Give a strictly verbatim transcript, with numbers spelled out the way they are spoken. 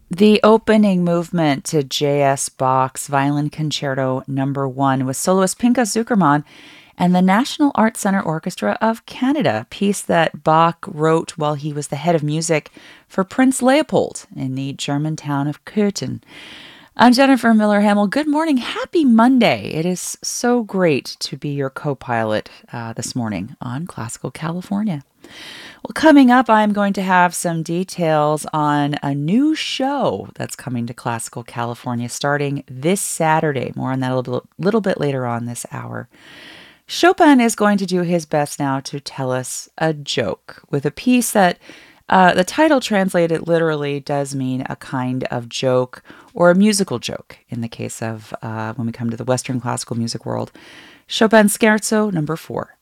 The opening movement to J S. Bach's Violin Concerto Number One with soloist Pinka Zukerman and the National Art Center Orchestra of Canada, a piece that Bach wrote while he was the head of music for Prince Leopold in the German town of Köthen. I'm Jennifer Miller Hamill. Good morning. Happy Monday. It is so great to be your co pilot uh, this morning on Classical California. Well, coming up, I'm going to have some details on a new show that's coming to Classical California starting this Saturday. More on that a little, little bit later on this hour. Chopin is going to do his best now to tell us a joke with a piece that uh, the title translated literally does mean a kind of joke or a musical joke in the case of uh, when we come to the Western classical music world. Chopin Scherzo number four.